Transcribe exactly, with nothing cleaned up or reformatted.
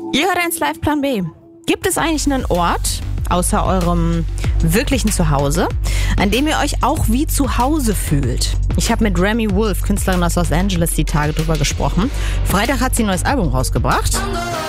Ihr hört eins Live Plan B. Gibt es eigentlich einen Ort, außer eurem wirklichen Zuhause, an dem ihr euch auch wie zu Hause fühlt? Ich habe mit Remi Wolf, Künstlerin aus Los Angeles, die Tage drüber gesprochen. Freitag hat sie ein neues Album rausgebracht.